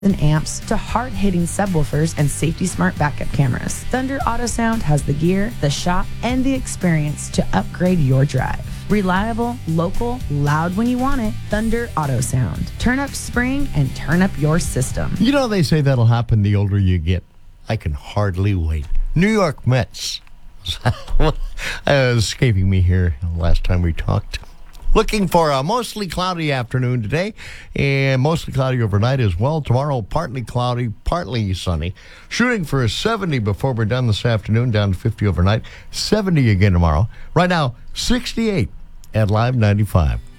and amps to hard-hitting subwoofers and safety-smart backup cameras. Thunder Auto Sound has the gear, the shop, and the experience to upgrade your drive. Reliable, local, loud when you want it. Thunder Auto Sound. Turn up spring and turn up your system. You know, they say that'll happen the older you get. I can hardly wait. New York Mets. Escaping me here last time we talked. Looking for a mostly cloudy afternoon today, and mostly cloudy overnight as well. Tomorrow, partly cloudy, partly sunny. Shooting for a 70 before we're done this afternoon, down to 50 overnight. 70 again tomorrow. Right now, 68 at Live 95.